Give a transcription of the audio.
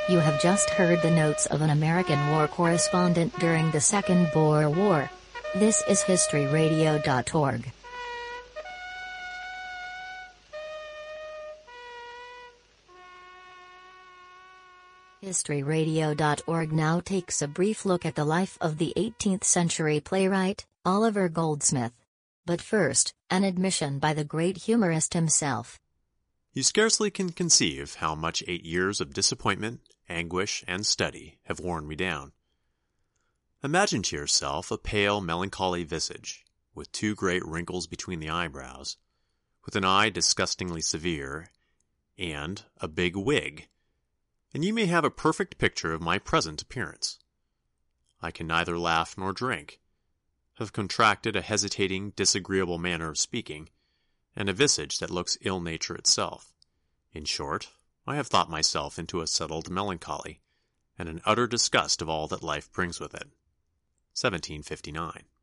You have just heard the notes of an American war correspondent during the Second Boer War. This is historyradio.org. Historyradio.org now takes a brief look at the life of the 18th century playwright, Oliver Goldsmith. But first, an admission by the great humorist himself. You scarcely can conceive how much 8 years of disappointment, anguish, and study have worn me down. Imagine to yourself a pale, melancholy visage, with 2 great wrinkles between the eyebrows, with an eye disgustingly severe, and a big wig, and you may have a perfect picture of my present appearance. I can neither laugh nor drink, have contracted a hesitating, disagreeable manner of speaking, and a visage that looks ill nature itself. In short, I have thought myself into a settled melancholy, and an utter disgust of all that life brings with it. 1759.